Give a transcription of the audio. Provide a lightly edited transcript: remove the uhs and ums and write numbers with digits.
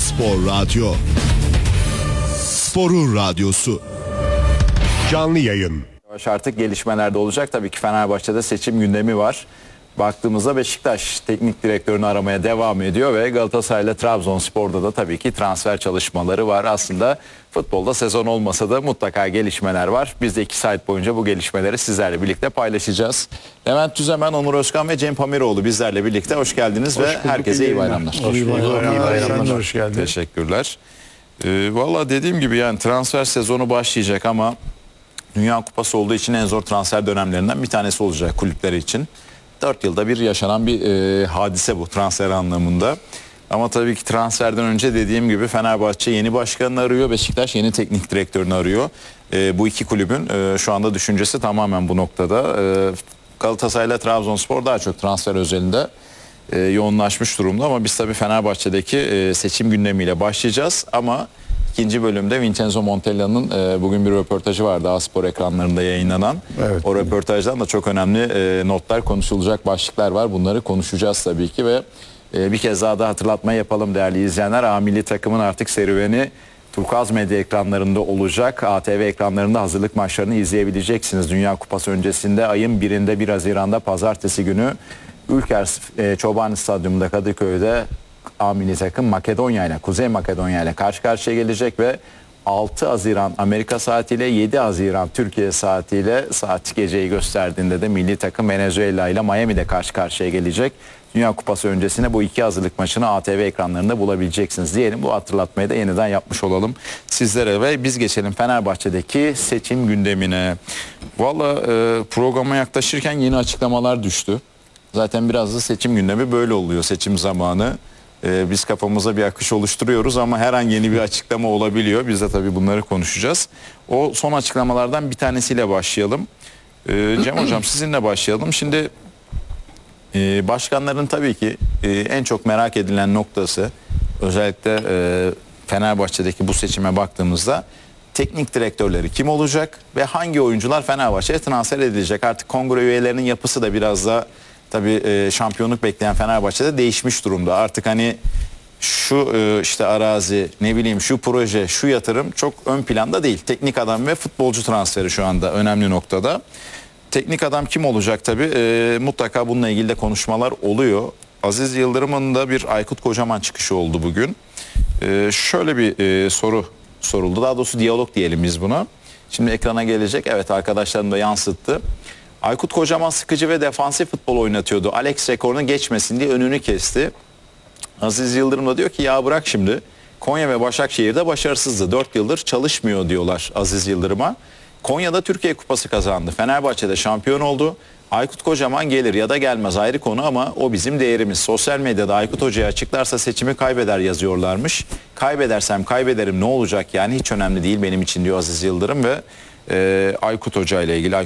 Spor Radyo, Spor'un radyosu. Canlı yayın. Artık gelişmelerde olacak. Tabii ki Fenerbahçe'de seçim gündemi var. Baktığımızda Beşiktaş teknik direktörünü aramaya devam ediyor ve Galatasaray ile Trabzonspor'da da tabii ki transfer çalışmaları var. Aslında futbolda sezon olmasa da mutlaka gelişmeler var. Biz de 2 saat boyunca bu gelişmeleri sizlerle birlikte paylaşacağız. Levent Tüzemen, Onur Özkan ve Cem Pamiroğlu bizlerle birlikte hoş geldiniz ve herkese iyi bayramlar. İyi bayramlar. Hoş geldin. Teşekkürler. Valla dediğim gibi yani transfer sezonu başlayacak ama Dünya Kupası olduğu için en zor transfer dönemlerinden bir tanesi olacak kulüpleri için. 4 yılda bir yaşanan bir hadise bu transfer anlamında. Ama tabii ki transferden önce dediğim gibi Fenerbahçe yeni başkanını arıyor, Beşiktaş yeni teknik direktörünü arıyor. Bu iki kulübün şu anda düşüncesi tamamen bu noktada. Galatasaray ile Trabzonspor daha çok transfer özelinde yoğunlaşmış durumda ama biz tabii Fenerbahçe'deki seçim gündemiyle başlayacağız ama İkinci bölümde Vincenzo Montella'nın bugün bir röportajı vardı A-Spor ekranlarında yayınlanan. Evet. O röportajdan da çok önemli notlar, konuşulacak başlıklar var. Bunları konuşacağız tabii ki ve bir kez daha da hatırlatma yapalım değerli izleyenler. A milli takımın artık serüveni Turkuaz medya ekranlarında olacak. ATV ekranlarında hazırlık maçlarını izleyebileceksiniz. Dünya Kupası öncesinde ayın 1'inde 1 Haziran'da pazartesi günü Ülker Çobani Stadyumunda Kadıköy'de A milli takım Makedonya ile, Kuzey Makedonya ile karşı karşıya gelecek ve 6 Haziran Amerika saatiyle 7 Haziran Türkiye saatiyle saat geceyi gösterdiğinde de milli takım Venezuela ile Miami'de karşı karşıya gelecek. Dünya Kupası öncesine bu iki hazırlık maçını ATV ekranlarında bulabileceksiniz diyelim. Bu hatırlatmayı da yeniden yapmış olalım sizlere ve biz geçelim Fenerbahçe'deki seçim gündemine. Valla programa yaklaşırken yeni açıklamalar düştü. Zaten biraz da seçim gündemi böyle oluyor, seçim zamanı. Biz kafamıza bir akış oluşturuyoruz ama her an yeni bir açıklama olabiliyor. Biz de tabii bunları konuşacağız. O son açıklamalardan bir tanesiyle başlayalım. Cem Hocam sizinle başlayalım. Şimdi başkanların tabii ki en çok merak edilen noktası özellikle Fenerbahçe'deki bu seçime baktığımızda teknik direktörleri kim olacak ve hangi oyuncular Fenerbahçe'ye transfer edilecek? Artık kongre üyelerinin yapısı da biraz da tabii şampiyonluk bekleyen Fenerbahçe'de değişmiş durumda. Artık hani şu işte arazi, ne bileyim şu proje, şu yatırım çok ön planda değil. Teknik adam ve futbolcu transferi şu anda önemli noktada. Teknik adam kim olacak tabii? Mutlaka bununla ilgili de konuşmalar oluyor. Aziz Yıldırım'ın da bir Aykut Kocaman çıkışı oldu bugün. Şöyle bir soru soruldu. Daha doğrusu diyalog diyelim biz buna. Şimdi ekrana gelecek. Evet, arkadaşlarım da yansıttı. Aykut Kocaman sıkıcı ve defansif futbol oynatıyordu. Alex rekorunu geçmesin diye önünü kesti. Aziz Yıldırım da diyor ki ya bırak şimdi. Konya ve Başakşehir'de başarısızdı. 4 yıldır çalışmıyor diyorlar Aziz Yıldırım'a. Konya'da Türkiye Kupası kazandı. Fenerbahçe'de şampiyon oldu. Aykut Kocaman gelir ya da gelmez ayrı konu ama o bizim değerimiz. Sosyal medyada Aykut Hoca'yı açıklarsa seçimi kaybeder yazıyorlarmış. Kaybedersem kaybederim ne olacak yani hiç önemli değil benim için diyor Aziz Yıldırım ve Aykut Hoca ile ilgili,